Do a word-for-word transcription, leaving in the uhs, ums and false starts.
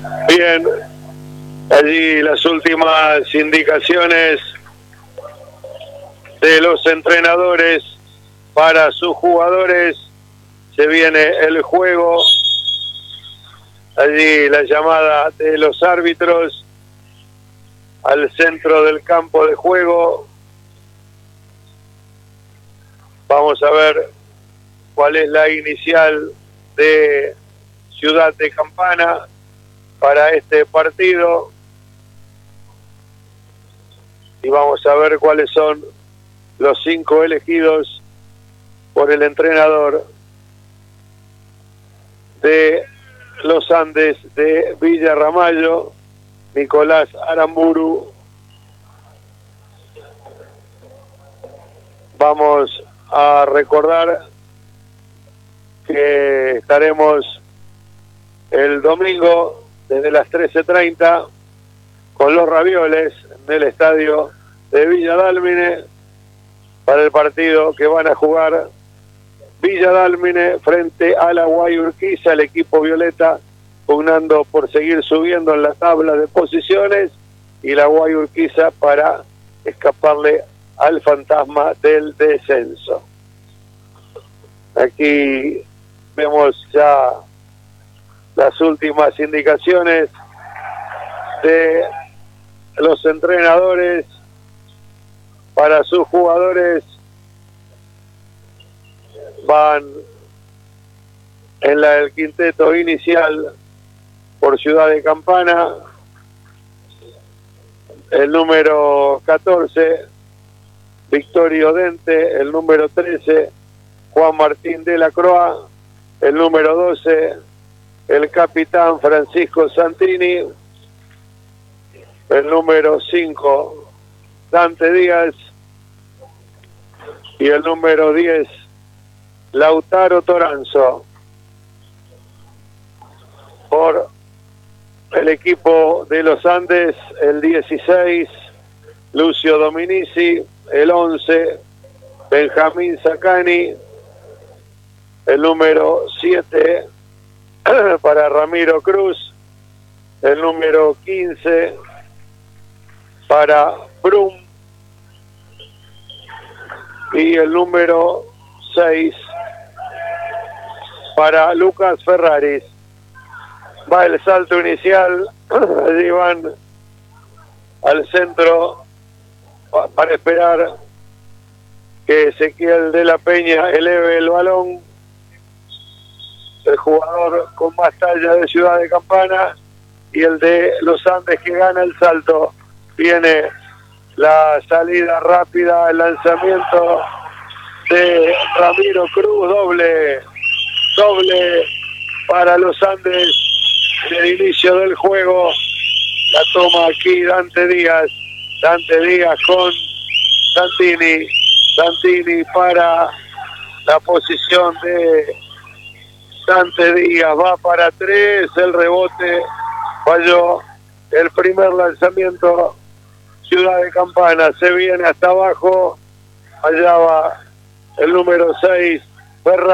Bien, allí las últimas indicaciones de los entrenadores para sus jugadores. Se viene el juego, allí la llamada de los árbitros al centro del campo de juego. Vamos a ver cuál es la inicial de Ciudad de Campana para este partido y vamos a ver cuáles son los cinco elegidos por el entrenador de los Andes de Villa Ramallo, Nicolás Aramburu. Vamos a recordar que estaremos el domingo desde las trece treinta con los Ravioles en el estadio de Villa Dálmine para el partido que van a jugar Villa Dálmine frente a la Guayurquiza, el equipo violeta pugnando por seguir subiendo en la tabla de posiciones y la Guayurquiza para escaparle al fantasma del descenso. Aquí vemos ya las últimas indicaciones de los entrenadores para sus jugadores. Van en la del quinteto inicial por Ciudad de Campana el número catorce Victorio Dente, el número trece Juan Martín de la Croa, el número doce el capitán Francisco Santini, el número cinco Dante Díaz y el número diez Lautaro Toranzo. Por el equipo de los Andes, el dieciséis Lucio Dominici, el once Benjamín Sacani, el número siete para Ramiro Cruz, el número quince para Brum y el número seis para Lucas Ferraris. Va el salto inicial, allí van al centro para esperar que Ezequiel de la Peña eleve el balón, el jugador con más talla de Ciudad de Campana, y el de los Andes que gana el salto. Viene la salida rápida, el lanzamiento de Ramiro Cruz, doble, doble para los Andes en el inicio del juego. La toma aquí Dante Díaz, Dante Díaz con Santini, Santini para la posición de Dante Díaz, va para tres, el rebote falló, el primer lanzamiento Ciudad de Campana, se viene hasta abajo, allá va el número seis Ferran.